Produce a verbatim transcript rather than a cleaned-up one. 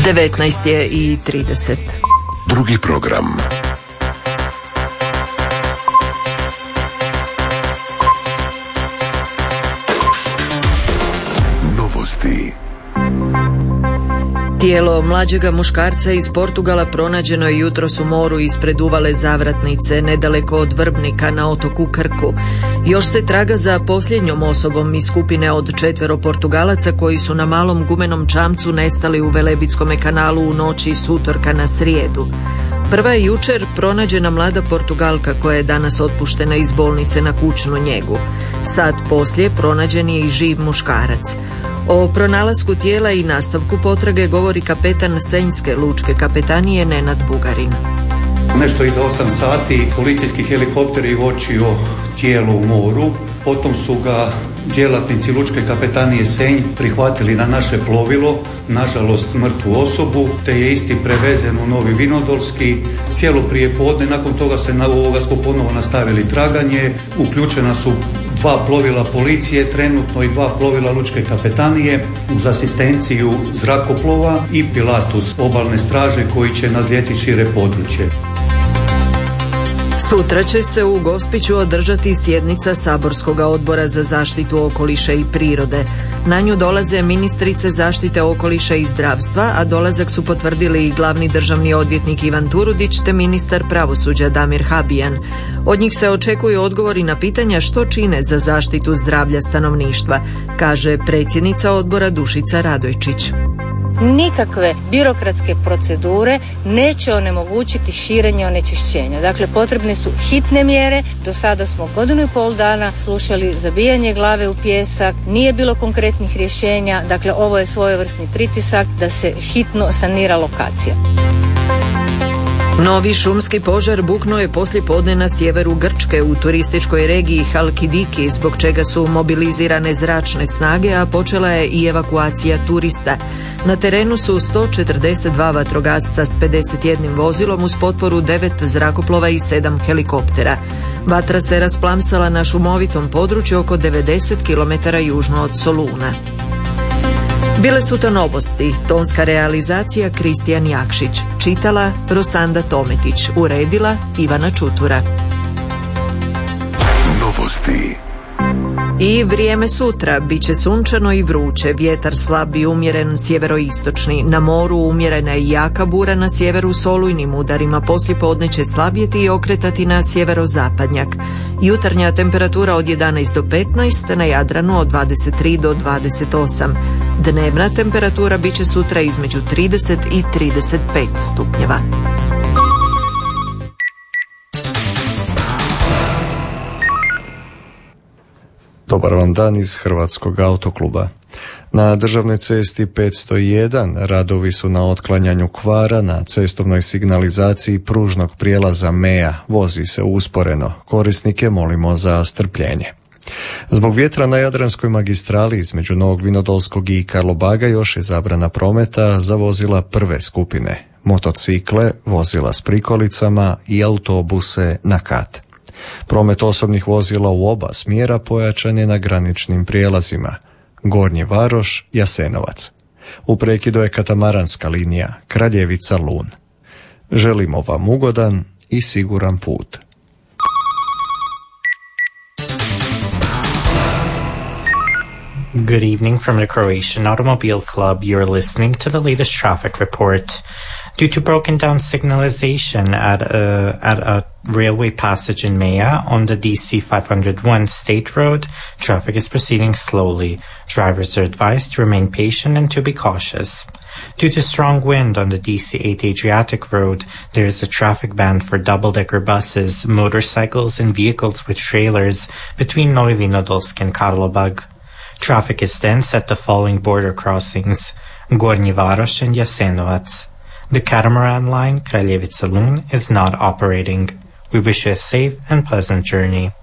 devetnaest je i trideset. Drugi program. Novosti. Tijelo mlađega muškarca iz Portugala pronađeno je jutros u moru ispred uvale Zavratnice, nedaleko od Vrbnika na otoku Krku. Još se traga za posljednjom osobom iz skupine od četvero Portugalaca koji su na malom gumenom čamcu nestali u Velebitskome kanalu u noći s utorka na srijedu. Prva je jučer pronađena mlada Portugalka koja je danas otpuštena iz bolnice na kućnu njegu. Sad poslije pronađen je i živ muškarac. O pronalasku tijela i nastavku potrage govori kapetan Senjske lučke kapetanije Nenad Bugarin. Nešto iza osam sati policijski helikopter je uočio tijelo u moru, potom su ga djelatnici lučke kapetanije Senj prihvatili na naše plovilo, nažalost mrtvu osobu, te je isti prevezen u Novi Vinodolski. Cijelo prije podne, nakon toga se na ovoga smo ponovo nastavili traganje, uključena su dva plovila policije, trenutno i dva plovila lučke kapetanije uz asistenciju zrakoplova i Pilatus obalne straže koji će nadljeti šire područje. Sutra će se u Gospiću održati sjednica Saborskog odbora za zaštitu okoliša i prirode. Na nju dolaze ministrice zaštite okoliša i zdravstva, a dolazak su potvrdili i glavni državni odvjetnik Ivan Turudić te ministar pravosuđa Damir Habijan. Od njih se očekuju odgovori na pitanja što čine za zaštitu zdravlja stanovništva, kaže predsjednica odbora Dušica Radojčić. Nikakve birokratske procedure neće onemogućiti širenje onečišćenja. Dakle, potrebne su hitne mjere. Do sada smo godinu i pol dana slušali zabijanje glave u pijesak, nije bilo konkretnih rješenja. Dakle, ovo je svojevrsni pritisak da se hitno sanira lokacija. Novi šumski požar buknuo je poslijepodne na sjeveru Grčke u turističkoj regiji Halkidiki, zbog čega su mobilizirane zračne snage, a počela je i evakuacija turista. Na terenu su sto četrdeset dva vatrogasca s pedeset jednim vozilom uz potporu devet zrakoplova i sedam helikoptera. Vatra se rasplamsala na šumovitom području oko devedeset kilometara južno od Soluna. Bile su to novosti, tonska realizacija Kristijan Jakšić, čitala Rosanda Tometić, uredila Ivana Čutura. Novosti. I vrijeme sutra bit će sunčano i vruće, vjetar slab i umjeren sjeveroistočni, na moru umjerena i jaka bura, na sjeveru s olujnim udarima, poslijepodne će slabjeti i okretati na sjeverozapadnjak. Jutarnja temperatura od jedanaest do petnaest, na Jadranu od dvadeset tri do dvadeset osam. Dnevna temperatura bit će sutra između trideset i trideset pet stupnjeva. Dobar vam dan iz Hrvatskog autokluba. Na državnoj cesti petsto jedan radovi su na otklanjanju kvara na cestovnoj signalizaciji pružnog prijelaza Meja. Vozi se usporeno. Korisnike molimo za strpljenje. Zbog vjetra na Jadranskoj magistrali između Novog Vinodolskog i Karlobaga još je zabrana prometa za vozila prve skupine, motocikle, vozila s prikolicama i autobuse na kat. Promet osobnih vozila u oba smjera pojačan je na graničnim prijelazima Gornji Varoš, Jasenovac. U prekidu je katamaranska linija Kraljevica-Lun. Želimo vam ugodan i siguran put. Good evening from the Croatian Automobile Club. You're listening to the latest traffic report. Due to broken down signalization at a, at a railway passage in Meja on the D C five oh one State Road, traffic is proceeding slowly. Drivers are advised to remain patient and to be cautious. Due to strong wind on the D C eight Adriatic Road, there is a traffic ban for double-decker buses, motorcycles, and vehicles with trailers between Novi Vinodolsk and Karlobag. Traffic is dense at the following border crossings: Gornji Varoš and Jasenovac. The catamaran line Kraljevica-Lun is not operating. We wish you a safe and pleasant journey.